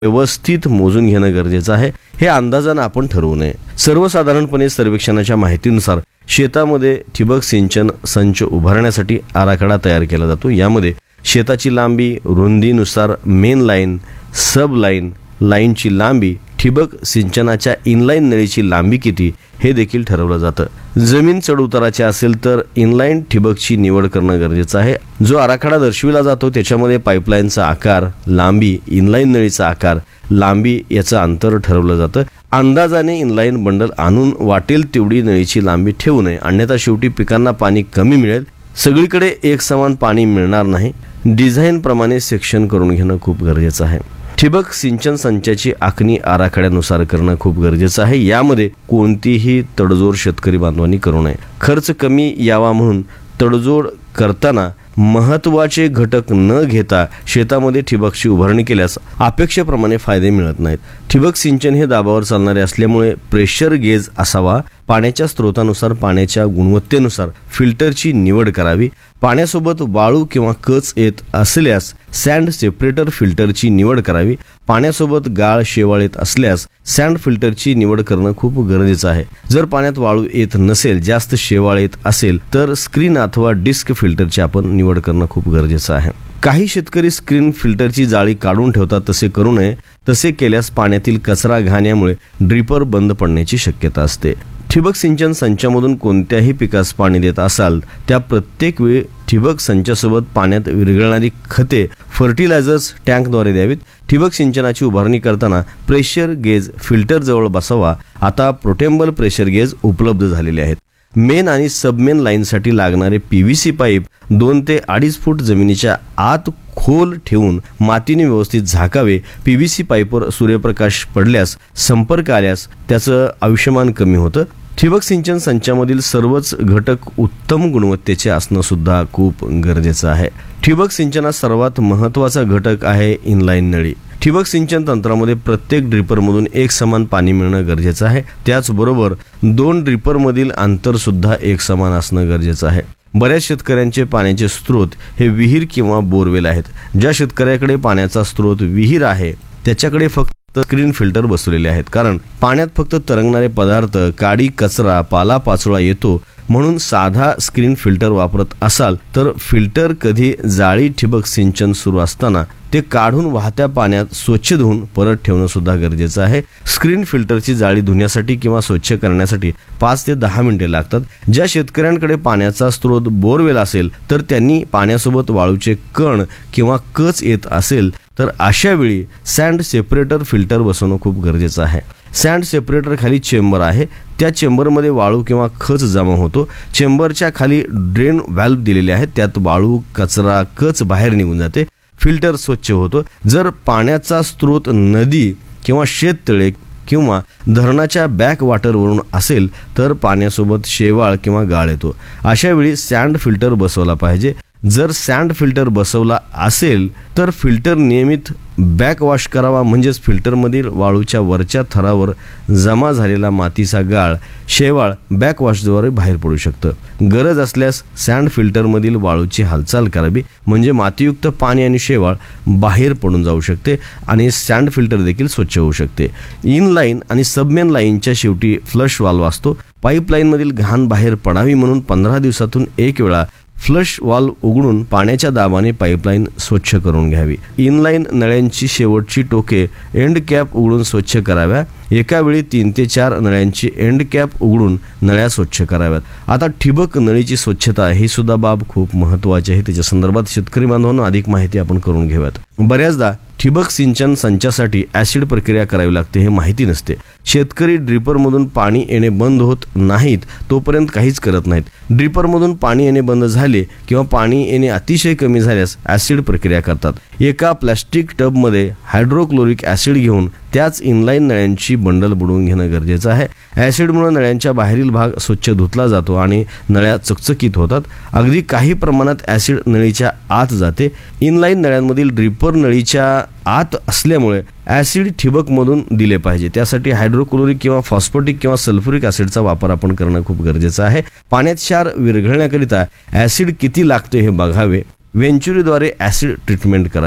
व्यवस्थित मोजून घेणं गरजेचं आहे. हे अंदाजानं आपण ठरवू नये. सर्वसाधारणपणे सर्वेक्षणाच्या माहितीनुसार शेतामध्ये ठिबक सिंचन संच उभारण्यासाठी आराखडा तयार केला जातो. यामध्ये शेताची लांबी, रुंदीनुसार मेन लाईन, सब लाईन, लाईनची लांबी, ठिबक सिंचनाच्या इनलाईन नळीची लांबी किती हे देखील ठरवलं जातं. जमीन चढउताराची असेल तर इनलाईन ठिबकची निवड करणं गरजेचं आहे. जो आराखडा दर्शविला जातो त्याच्यामध्ये पाईपलाईनचा आकार, लांबी, इनलाईन नळीचा आकार, लांबी याचं अंतर ठरवलं जातं. अंदाजाने इनलाईन बंडल आणून वाटेल तेवढी नळीची लांबी ठेवू नये, अन्यथा शेवटी पिकांना पाणी कमी मिळेल. सगळीकडे एक समान पाणी मिळणार नाही. डिझाईनप्रमाणे सेक्शन करून घेणं खूप गरजेचं आहे. ठिबक सिंचन संचाची आखणी आराखड्यानुसार करणं खूप गरजेचं आहे. यामध्ये कोणतीही तडजोड शेतकरी बांधवांनी करू नये. खर्च कमी यावा म्हणून तडजोड करताना महत्त्वाचे घटक न घेता शेतामध्ये ठिबकची उभारणी केल्यास अपेक्षेप्रमाणे फायदे मिळत नाहीत. ठिबक सिंचन हे दाबावर चालणारे असल्यामुळे प्रेशर गेज असावा. पाण्याच्या स्रोतानुसार, पाण्याच्या गुणवत्तेनुसार फिल्टरची निवड करावी. पाण्यासोबत वाळू किंवा कच येत असल्यास सँड सेपरेटर फिल्टरची निवड करावी. पाण्यासोबत गाळ, शेवाळ येत असल्यास सँड फिल्टरची निवड करणं खूप गरजेचं आहे. जर पाण्यात वाळू येत नसेल, जास्त शेवाळ येत असेल तर स्क्रीन अथवा डिस्क फिल्टरची आपण निवड करणं खूप गरजेचं आहे. काही शेतकरी स्क्रीन फिल्टरची जाळी काढून ठेवतात. तसे करू नये. तसे केल्यास पाण्यातील कचरा, घाण यामुळे ड्रिपर बंद पडण्याची शक्यता असते. ठिबक सिंचन संचामधून कोणत्याही पिकास पाणी देत असाल त्या प्रत्येक वेळी ठिबक संचासोबत पाण्यात विरघळणारी खते, फर्टिलायझर्स टँकद्वारे द्यावीत. ठिबक सिंचनाची उभारणी करताना प्रेशर गेज फिल्टर जवळ बसावा. आता पोर्टेबल प्रेशर गेज उपलब्ध झालेले आहेत. मेन आणि सबमेन लाईनसाठी लागणारे PVC पाईप 2 ते 2.5 फूट जमिनीच्या आत खोल ठेवून मातीने व्यवस्थित झाकावे. PVC पाईपवर सूर्यप्रकाश पडल्यास, संपर्क आल्यास त्याचं आयुष्यमान कमी होतं. ठिबक सिंचन संचामधील सर्वच घटक उत्तम गुणवत्तेचे असणं सुद्धा खूप गरजेचं आहे. ठिबक सिंचनात सर्वात महत्त्वाचा घटक आहे इनलाईन नळी. ठिबक सिंचन तंत्रामध्ये प्रत्येक ड्रिपरमधून एक समान पाणी मिळणं गरजेचं आहे. त्याचबरोबर 2 ड्रिपरमधील अंतर सुद्धा एक समान असणं गरजेचं आहे. बऱ्याच शेतकऱ्यांचे पाण्याचे स्रोत हे विहीर किंवा बोरवेल आहेत. ज्या शेतकऱ्याकडे पाण्याचा स्रोत विहीर आहे त्याच्याकडे फक्त स्क्रीन फिल्टर बसवलेले आहेत. कारण पाण्यात फक्त तरंगणारे पदार्थ, काडी, कचरा, पालापाचोळा येतो. म्हणून साधा स्क्रीन फिल्टर वापरत असाल तर फिल्टर कधी जाळी ठिबक सिंचन सुरू असताना ते काढून वाहत्या पाण्यात स्वच्छ धुवून परत ठेवणं सुद्धा गरजेचं आहे. स्क्रीन फिल्टरची जाळी धुण्यासाठी किंवा स्वच्छ करण्यासाठी 5 ते 10 मिनिटे लागतात. ज्या शेतकऱ्यांकडे पाण्याचा स्रोत बोरवेल असेल तर त्यांनी पाण्यासोबत वाळूचे कण किंवा कच येत असेल तर अशा वेळी सँड सेपरेटर फिल्टर बसवणं खूप गरजेचं आहे. सँड सेपरेटर खाली चेंबर आहे. त्या चेंबरमध्ये वाळू किंवा खच जमा होतो. चेंबरच्या खाली ड्रेन व्हॅल्व्ह दिलेले आहेत. त्यात वाळू, कचरा, कच बाहेर निघून जाते. फिल्टर स्वच्छ होतो. जर पाण्याचा स्रोत नदी किंवा शेततळे किंवा धरणाच्या बॅक वॉटरवरून असेल तर पाण्यासोबत शेवाळ किंवा गाळ येतो. अशा वेळी सँड फिल्टर बसवला पाहिजे. जर सँड फिल्टर बसवला असेल तर फिल्टर नियमित बॅक वॉश करावा. म्हणजेच फिल्टरमधील वाळूच्या वरच्या थरावर जमा झालेला मातीचा गाळ, शेवाळ बॅक वॉशद्वारे बाहेर पडू शकतं. गरज असल्यास सँड फिल्टरमधील वाळूची हालचाल करावी. म्हणजे मातीयुक्त पाणी आणि शेवाळ बाहेर पडून जाऊ शकते आणि सँड फिल्टर देखील स्वच्छ होऊ शकते. इनलाईन आणि सबमेन लाईनच्या शेवटी फ्लश वाल्व असतो. पाईपलाईनमधील घाण बाहेर पडावी म्हणून 15 दिवसातून एक वेळा फ्लश वाल्व उघडून पाण्याच्या दाबाने पाईपलाईन स्वच्छ करून घ्यावी. इनलाईन नळ्यांची शेवटची टोके एंड कॅप उघडून स्वच्छ कराव्या. एका वेळी 3 ते 4 नळ्यांची एंड कॅप उघडून नळ्या स्वच्छ कराव्यात. आता ठिबक नळीची स्वच्छता ही सुद्धा बाब खूप महत्त्वाची आहे. त्याच्या संदर्भात शेतकरी बांधवांना अधिक माहिती आपण करून घेऊयात. बऱ्याचदा ठिबक सिंचन संचासाठी ॲसिड प्रक्रिया करावी लागते हे माहिती नसते. शेतकरी ड्रिपरमधून पाणी येणे बंद होत नाहीत तोपर्यंत काहीच करत नाहीत. ड्रिपरमधून पाणी येणे बंद झाले किंवा पाणी येणे अतिशय कमी झाल्यास ॲसिड प्रक्रिया करतात. एका प्लॅस्टिक टबमध्ये हायड्रोक्लोरिक ॲसिड घेऊन त्याच इनलाईन नळ्यांची बंडल बुडवून घेणं गरजेचं आहे. ॲसिडमुळे नळ्यांच्या बाहेरील भाग स्वच्छ धुतला जातो आणि नळ्या चकचकीत होतात. अगदी काही प्रमाणात ॲसिड नळीच्या आत जाते. इनलाईन नळ्यांमधील ड्रिपर नळीच्या आत असल्यामुळे ॲसिड ठिबकमधून दिले पाहिजे. त्यासाठी हायड्रोक्लोरिक किंवा फॉस्फोटिक किंवा सल्फ्युरिक ॲसिडचा वापर आपण करणं खूप गरजेचं आहे. पाण्यात क्षार विरघळण्याकरिता ॲसिड किती लागते हे बघावे. वेंचुरीद्वारे ॲसिड ट्रीटमेंट करावी.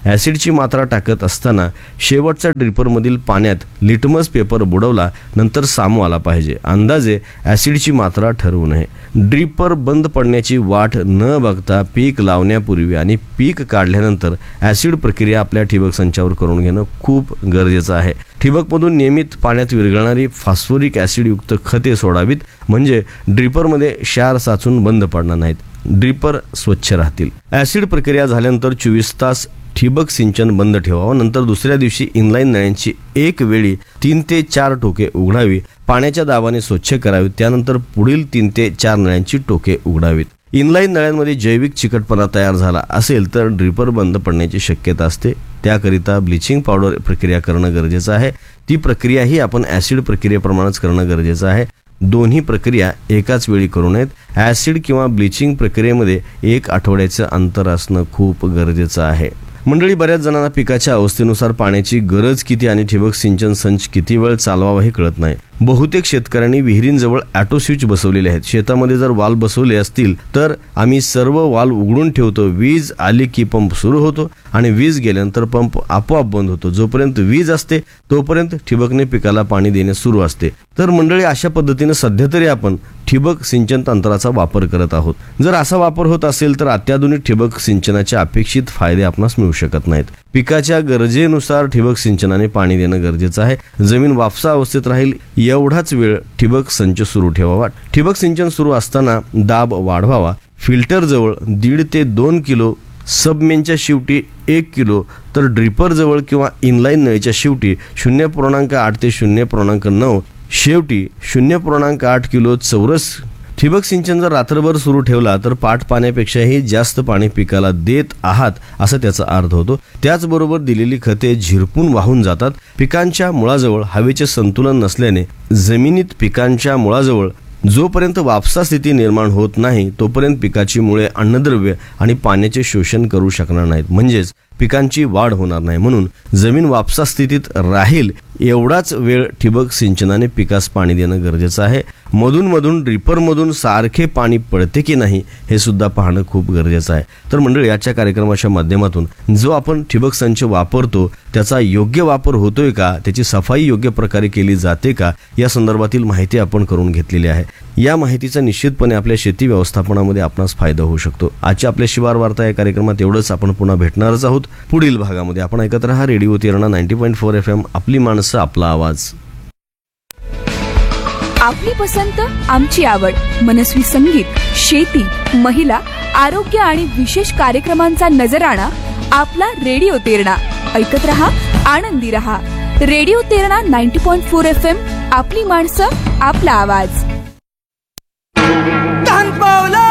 ॲसिडची मात्रा टाकत असताना शेवटच्या ड्रिपरमधील पाण्यात लिटमस पेपर बुडवला, नंतर सामू आला पाहिजे. अंदाजे ॲसिडची मात्रा ठरवू नये. ड्रिपर बंद पडण्याची वाट न बघता पीक लावण्यापूर्वी आणि पीक काढल्यानंतर ॲसिड प्रक्रिया आपल्या ठिबक संचावर करून घेणं खूप गरजेचं आहे. ठिबकमधून नियमित पाण्यात विरघळणारी फॉस्फोरिक ॲसिडयुक्त खते सोडावीत, म्हणजे ड्रिपरमध्ये क्षार साचून बंद पडणार नाहीत, ड्रिपर स्वच्छ राहतील. ॲसिड प्रक्रिया झाल्यानंतर 24 तास ठिबक सिंचन बंद ठेवावं. नंतर दुसऱ्या दिवशी इनलाईन नळ्यांची एक वेळी 3 ते 4 टोके उघडावी, पाण्याच्या दाबाने स्वच्छ करावीत. त्यानंतर पुढील 3 ते 4 नळ्यांची टोके उघडावीत. इनलाईन नळ्यांमध्ये जैविक चिकटपणा तयार झाला असेल तर ड्रिपर बंद पडण्याची शक्यता असते. त्याकरिता ब्लिचिंग पावडर प्रक्रिया करणं गरजेचं आहे. ती प्रक्रियाही आपण ॲसिड प्रक्रियेप्रमाणेच करणं गरजेचं आहे. दोन्ही प्रक्रिया एकाच वेळी करू नयेत. ॲसिड किंवा ब्लिचिंग प्रक्रियेमध्ये 1 आठवड्याचं अंतर असणं खूप गरजेचं आहे. मंडळी, बऱ्याच जणांना पिकाच्या अवस्थेनुसार पाण्याची गरज किती आणि ठिबक सिंचन संच किती वेळ चालवावा हे कळत नाही. बहुतेक शेतकऱ्यांनी विहिरींजवळ ऑटो स्विच बसवलेले आहेत. शेतामध्ये जर वाल्व बसवले असतील तर आम्ही सर्व वाल्व उघडून ठेवतो. वीज आली की पंप सुरू होतो आणि वीज गेल्यानंतर पंप आपोआप बंद होतो. जोपर्यंत वीज असते तोपर्यंत ठिबकने पिकाला पाणी देणे सुरू असते. तर मंडळी, अशा पद्धतीने सध्या तरी आपण ठिबक सिंचन तंत्राचा वापर करत आहोत. जर असा वापर होत असेल तर अत्याधुनिक ठिबक सिंचनाचे अपेक्षित फायदे आपणास मिळू शकत नाहीत. पिकाच्या गरजेनुसार ठिबक सिंचनाने पाणी देणं गरजेचं आहे. जमीन वापसा अवस्थेत राहील एवढाच वेळ ठिबक संच सुरू ठेवावा. ठिबक सिंचन सुरू असताना दाब वाढवावा. फिल्टरजवळ 1.5 ते 2 किलो, सबमेनच्या शेवटी 1 किलो, तर ड्रिपरजवळ किंवा इनलाईन नळीच्या शेवटी 0.8 ते 0.9, शेवटी 0.8 किलो चौरस. ठिबक सिंचन जर रात्रभर सुरू ठेवला तर पाट पाण्यापेक्षाही जास्त पाणी पिकाला देत आहात असा त्याचा अर्थ होतो. त्याचबरोबर दिलेली खते झिरपून वाहून जातात. पिकांच्या मुळाजवळ हवेचे संतुलन नसल्याने जमिनीत पिकांच्या मुळाजवळ जोपर्यंत वापसा स्थिती निर्माण होत नाही तोपर्यंत पिकाची मुळे अन्नद्रव्य आणि पाण्याचे शोषण करू शकणार नाहीत, म्हणजेच पिकांची वाढ होणार नाही. म्हणून जमीन वापसा स्थितीत राहील एवढाच वेळ ठिबक सिंचनाने पिकास पाणी देणं गरजेचं आहे. मधून ड्रिपरमधून सारखे पाणी पडते की नाही हे सुद्धा पाहणं खूप गरजेचं आहे. तर मंडळी, याच्या कार्यक्रमाच्या माध्यमातून जो आपण ठिबक संच वापरतो त्याचा योग्य वापर होतोय का, त्याची सफाई योग्य प्रकारे केली जाते का, या संदर्भातील माहिती आपण करून घेतलेली आहे. या माहितीचा निश्चितपणे आपल्या शेती व्यवस्थापनामध्ये आपणास फायदा होऊ शकतो. आजच्या आपल्या शिवार वार्ता या कार्यक्रमात एवढंच. आपण पुन्हा भेटणारच आहोत पुढील भागामध्ये. आपण ऐकत रहा रेडिओ तेरणा 90.4 FM, आपली माणसं आपला आवाज. आपली पसंत आमची आवड. मनस्वी संगीत, शेती, महिला, आरोग्य आणि विशेष कार्यक्रमांचा नजराणा आपला रेडिओ तेरणा. ऐकत रहा, आनंदी रहा. रेडिओ तेरणा 90.4 FM, आपली माणसं आपला आवाज. पावला